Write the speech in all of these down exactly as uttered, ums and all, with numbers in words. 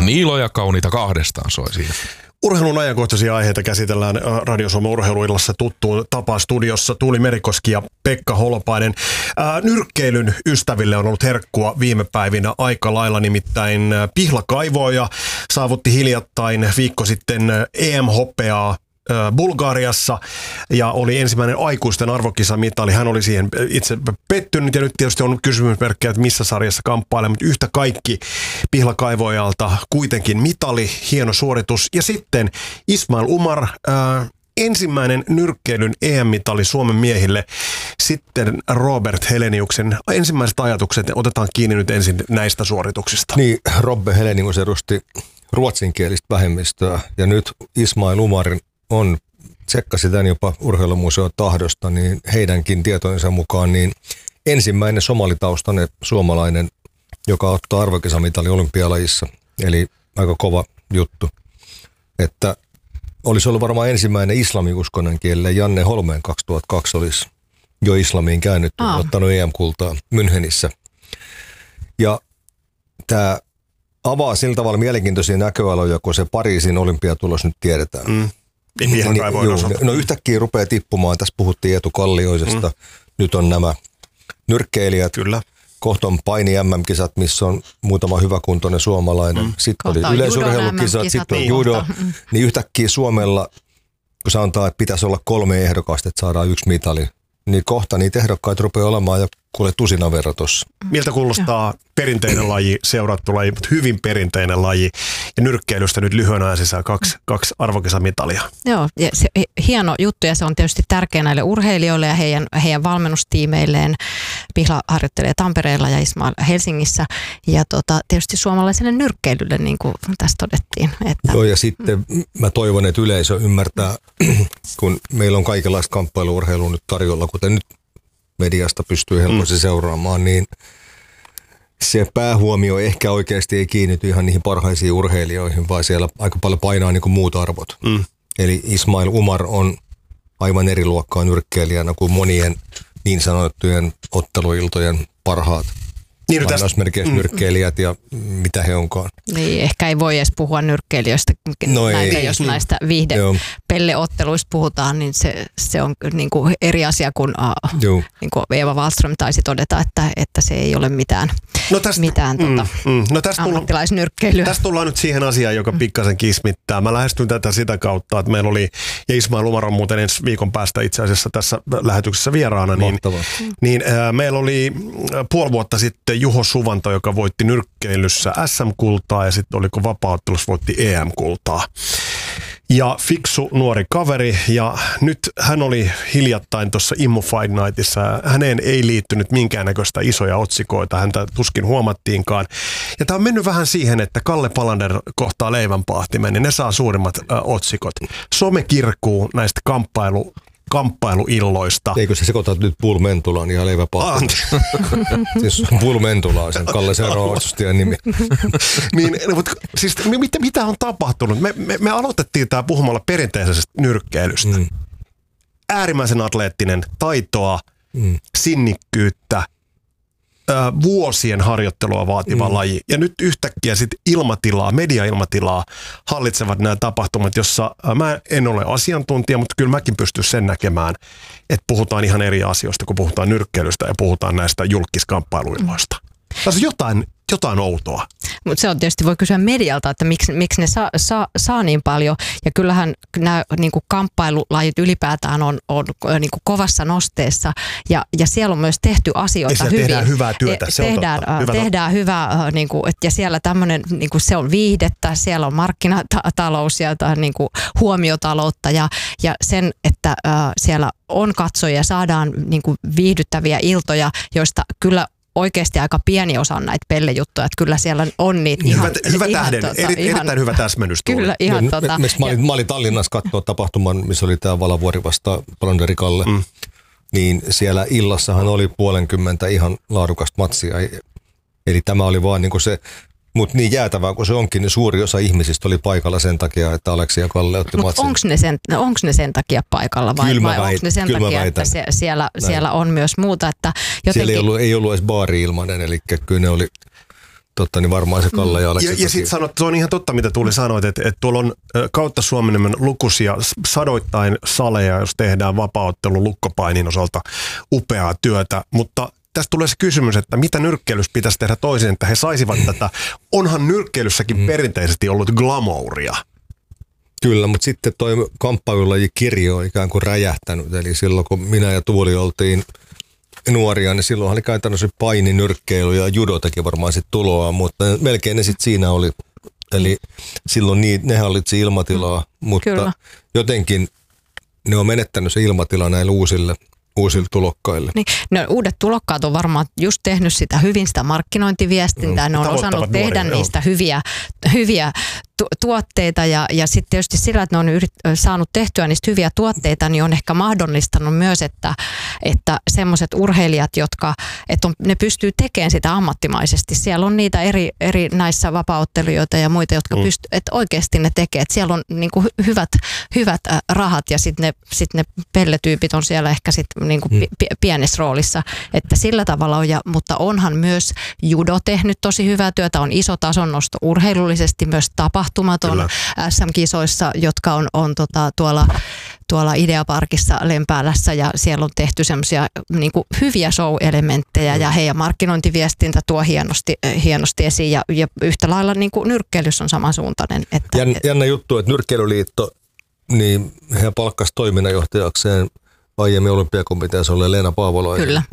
Niin iloja kauniita kahdestaan soi siinä. Urheilun ajankohtaisia aiheita käsitellään Radio Suomen urheiluillassa tuttuun tapaan studiossa. Tuuli Merikoski ja Pekka Holopainen. Ää, nyrkkeilyn ystäville on ollut herkkua viime päivinä aika lailla, nimittäin Pihla Kaivoja saavutti hiljattain viikko sitten E M-hopeaa Bulgariassa ja oli ensimmäinen aikuisten arvokisamitali. Hän oli siihen itse pettynyt ja nyt tietysti on kysymysmerkkejä, että missä sarjassa kamppailee, mutta yhtä kaikki Pihla Kaivojalta kuitenkin mitali, hieno suoritus. Ja sitten Ismail Umar, ää, ensimmäinen nyrkkeilyn E M-mitali Suomen miehille. Sitten Robert Heleniuksen ensimmäiset ajatukset, otetaan kiinni nyt ensin näistä suorituksista. Niin, Robbe Helenius edusti ruotsinkielistä vähemmistöä ja nyt Ismail Umarin on, tsekkasi tämän jopa urheilumuseon tahdosta, niin heidänkin tietojensa mukaan niin ensimmäinen somalitaustainen suomalainen, joka ottaa arvokisamitali olympialajissa. Eli aika kova juttu. Että olisi ollut varmaan ensimmäinen islamiuskonnon kielelle. Janne Holmeen kaksituhattakaksi olisi jo islamiin käännytty, Aa. ottanut E M-kultaa Münchenissä. Ja tämä avaa sillä tavalla mielenkiintoisia näköaloja, kun se Pariisin olympiatulos nyt tiedetään. Mm. Niin, juu, no yhtäkkiä rupeaa tippumaan. Tässä puhuttiin Eetu Kallioisesta. Mm. Nyt on nämä nyrkkeilijät. Kyllä. Kohta on paini M M-kisat, missä on muutama hyväkuntoinen suomalainen. Mm. Sitten kohta oli yleisurheilukisat, sitten on judo. Mm. Niin yhtäkkiä Suomella, kun sanotaan, että pitäisi olla kolme ehdokasta, että saadaan yksi mitali, niin kohta niitä ehdokkaita rupeaa olemaan ja kuule tusina verran tuossa. Miltä kuulostaa perinteinen laji, seurattu laji, mutta hyvin perinteinen laji. Ja nyrkkeilystä nyt lyhyen ajan sisään kaksi, kaksi arvokisamitalia. Joo, ja se, hieno juttu ja se on tietysti tärkeä näille urheilijoille ja heidän, heidän valmennustiimeilleen. Pihla harjoittelee Tampereella ja Ismail Helsingissä. Ja tota, tietysti suomalaiselle nyrkkeilylle, niin kuin tässä todettiin. Että, Joo, ja sitten mä toivon, että yleisö ymmärtää, kun meillä on kaikenlaista kamppailu-urheilua nyt tarjolla, kuten nyt mediasta pystyy helposti mm. seuraamaan, niin se päähuomio ehkä oikeasti ei kiinnity ihan niihin parhaisiin urheilijoihin, vaan siellä aika paljon painaa niin kuin muut arvot. Mm. Eli Ismail Umar on aivan eri luokkaa nyrkkeilijänä kuin monien niin sanottujen otteluiltojen parhaat. Niin, lainausmerkeissä nyrkkeilijät ja mitä he onkaan. Niin, ehkä ei voi edes puhua nyrkkeilijöistä, no näitä, ei, jos niin, näistä viihdepelleotteluista puhutaan, niin se, se on niin kuin eri asia kuin, uh, niin kuin Eeva Wallström taisi todeta, että, että se ei ole mitään, no tästä, mitään mm, tota, mm, no tästä ammattilaisnyrkkeilyä. Tästä tullaan nyt siihen asiaan, joka pikkasen kismittää. Mä lähestyn tätä sitä kautta, että meillä oli, ja Ismail Umar on muuten ensi viikon päästä itse asiassa tässä lähetyksessä vieraana, niin, niin äh, meillä oli puoli vuotta sitten Juho Suvanto, joka voitti nyrkkeilyssä S M-kultaa ja sitten oliko vapaa-ottelussa voitti E M-kultaa. Ja fiksu nuori kaveri ja nyt hän oli hiljattain tuossa Immo Fight Nightissa. Häneen ei liittynyt minkäännäköistä isoja otsikoita, häntä tuskin huomattiinkaan. Ja tämä on mennyt vähän siihen, että Kalle Palander kohtaa leivänpahtimen, niin ne saa suurimmat ö, otsikot. Some kirkuu näistä kamppailu kamppailuilloista. Eikö se sekoita nyt Paul Mentulaan ja leiväpahti? Siis Paul Mentula on sen Kalle seuraava vastustajan nimi. niin, mutta siis mitä, mitä on tapahtunut? Me, me, me aloitettiin tämä puhumalla perinteisestä nyrkkeilystä. Mm. Äärimmäisen atleettinen, taitoa, mm. sinnikkyyttä, ö, vuosien harjoittelua vaativa mm. laji. Ja nyt yhtäkkiä sitten ilmatilaa, media-ilmatilaa hallitsevat nämä tapahtumat, jossa ö, mä en ole asiantuntija, mutta kyllä mäkin pystyn sen näkemään, että puhutaan ihan eri asioista, kun puhutaan nyrkkeilystä ja puhutaan näistä julkiskamppailuilloista. Tässä on jotain, jotain outoa. Mutta se on tietysti, voi kysyä medialta, että miksi, miksi ne saa, saa, saa niin paljon. Ja kyllähän nämä niin kuin kamppailulajit ylipäätään on, on niin kuin kovassa nosteessa. Ja, ja siellä on myös tehty asioita hyvin. Tehdään hyvää työtä, se tehdään, on totta. Hyvä tehdään hyvää, niin kuin, ja siellä tämmöinen, niin kuin se on viihdettä, siellä on markkinatalous ja niin kuin huomiotaloutta. Ja, ja sen, että äh, siellä on katsojia, saadaan niin kuin viihdyttäviä iltoja, joista kyllä oikeasti aika pieni osa on näitä pellejuttuja, että kyllä siellä on niitä ihan... Hyvä, hyvä ihan, tähden, tota, eri, ihan, erittäin hyvä täsmennys. Kyllä, ihan no, tota... me, mä, olin, mä olin Tallinnassa katsoa tapahtuman, missä oli tämä Valavuori vasta Palanderi Kalle, mm. niin siellä illassahan oli puolenkymmentä ihan laadukasta matsia, eli tämä oli vaan niin kuin se... Mutta niin jäätävää kuin se onkin, niin suuri osa ihmisistä oli paikalla sen takia, että Aleksi ja Kalle otti matsin. Mutta onko ne, sen, ne sen takia paikalla vai, vai onko ne sen takia, väitän. että se, siellä, siellä on myös muuta? Että jotenkin... Siellä ei ollut, ei ollut edes baari ilmainen, eli kyllä ne oli totta, niin varmaan se Kalle ja Aleksi. Ja, ja sitten sanot, se on ihan totta, mitä tuli sanoit, että, että tuolla on kautta Suomen lukuisia sadoittain saleja, jos tehdään vapaaottelu lukkopainin osalta upeaa työtä, mutta tästä tulee se kysymys, että mitä nyrkkeilyssä pitäisi tehdä toisin, että he saisivat tätä. Onhan nyrkkeilyssäkin mm. perinteisesti ollut glamouria. Kyllä, mutta sitten toi kamppailulaji kirjo on ikään kuin räjähtänyt. Eli silloin kun minä ja Tuuli oltiin nuoria, niin silloin oli käytännössä paini, nyrkkeily ja judo teki varmaan sitten tuloa, mutta melkein ne sitten siinä oli. Eli silloin niin, ne hallitsi ilmatilaa, mm. mutta Kyllä. jotenkin ne on menettänyt se ilmatila näille uusille uusille tulokkaille. Niin, no, uudet tulokkaat on varmaan just tehnyt sitä hyvin sitä markkinointiviestintää, no, ne on osannut tehdä nuoria, niistä hyviä, hyviä tu- tuotteita ja, ja sitten tietysti sillä, että ne on yrit, saanut tehtyä niistä hyviä tuotteita, niin on ehkä mahdollistanut myös, että, että semmoiset urheilijat, jotka, että on, ne pystyy tekemään sitä ammattimaisesti. Siellä on niitä eri, eri näissä vapaaottelijoita ja muita, jotka mm. pystyy, että oikeasti ne tekee, että siellä on niinku hyvät, hyvät äh, rahat ja sitten ne, sit ne pelletyypit on siellä ehkä sitten niin kuin p- pienessä roolissa, että sillä tavalla on, ja, mutta onhan myös judo tehnyt tosi hyvää työtä, on iso tasonnosto urheilullisesti, myös tapahtumat on S M-kisoissa, jotka on, on tota, tuolla, tuolla Ideaparkissa Lempäälässä, ja siellä on tehty semmoisia niin kuin hyviä show-elementtejä, ja heidän markkinointiviestintä tuo hienosti, hienosti esiin, ja, ja yhtä lailla niin kuin nyrkkeilys on samansuuntainen. Että, Jän, jännä juttu, että Nyrkkeilyliitto, niin he palkkasi toiminnanjohtajakseen aiemmin olympiakomiteassa oli Leena Paavolainen, Kyllä.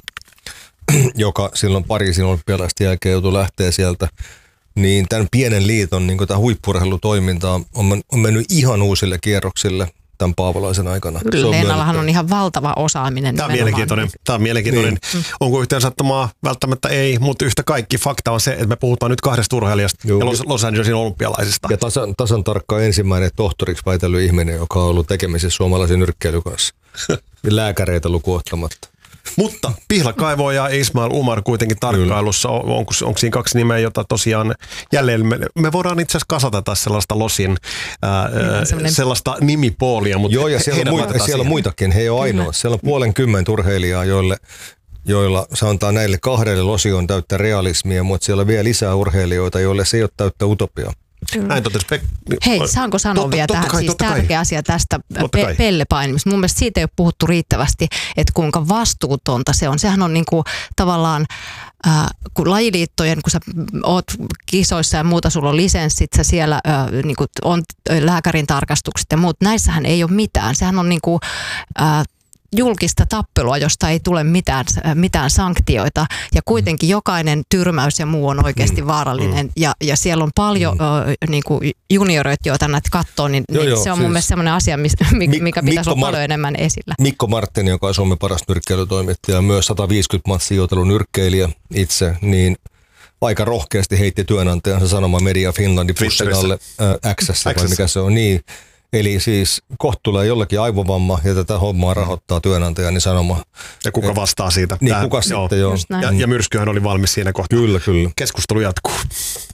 joka silloin Pariisin olympialaisten jälkeen joutui lähteä sieltä. Niin tämän pienen liiton niin tämä huippu-urheilutoiminta on, on mennyt ihan uusille kierroksille tämän Paavolaisen aikana. Kyllä, Leenallahan on ihan valtava osaaminen. Tämä on mielenkiintoinen. Tämä on mielenkiintoinen. Niin. Onko yhteen sattumaa? Välttämättä ei, mutta yhtä kaikki fakta on se, että me puhutaan nyt kahdesta urheilijasta Joo. ja Los, Los Angelesin olympialaisista. Ja tasan, tasan tarkkaan ensimmäinen tohtoriksi väitellyt ihminen, joka on ollut tekemisissä suomalaisen nyrkkeilyn kanssa. Lääkäreitä lukuottamatta. Mutta Pihla Kaivo ja Ismail Umar kuitenkin tarkkailussa. On, onko, onko siinä kaksi nimeä, jota tosiaan jälleen me, me voidaan itse asiassa kasata tässä sellaista Losin ää, ja, sellaista nimipoolia. Mutta Joo, ja siellä, on, muita, siellä on muitakin. He ei ole ainoa. Siellä on puolen kymmentä urheilijaa, joille, joilla sanotaan näille kahdelle Losi on täyttä realismia, mutta siellä on vielä lisää urheilijoita, joille se ei ole täyttä utopiaa. Näin totesi Pek- Hei, saanko sanoa totta, vielä totta tähän kai, siis tärkeä kai. asia tästä pe- pellepainimista. Mun mielestä siitä ei ole puhuttu riittävästi, että kuinka vastuutonta se on. Sehän on niinku tavallaan, äh, kun lajiliittojen, kun sä oot kisoissa ja muuta, sulla on lisenssit, sä siellä äh, niinku on lääkärin tarkastukset ja muut. Näissähän ei ole mitään. Sehän on niinku Äh, julkista tappelua, josta ei tule mitään, mitään sanktioita, ja kuitenkin jokainen tyrmäys ja muu on oikeasti vaarallinen, mm. ja, ja siellä on paljon mm. ö, niin kuin junioreita, joita näitä katsoo, niin, joo, niin joo, se on siis mun mielestä sellainen asia, mikä Mik- pitäisi olla Mar- paljon enemmän esillä. Mikko Martin, joka on Suomen paras nyrkkeilytoimittaja, myös sata viisikymmentä matsia joutelun nyrkkeilijä itse, niin aika rohkeasti heitti työnantajansa sanoma Media Finlandin pussin alle äh, X-ssä, vai mikä se on, niin. Eli siis kohta tulee jollakin aivovamma ja tätä hommaa rahoittaa työnantaja, niin sanoma. Ja kuka vastaa siitä? Niin, Tää, kuka joo, sitten joo. Ja, ja myrskyhän oli valmis siinä kohtaa. Kyllä, kyllä. Keskustelu jatkuu.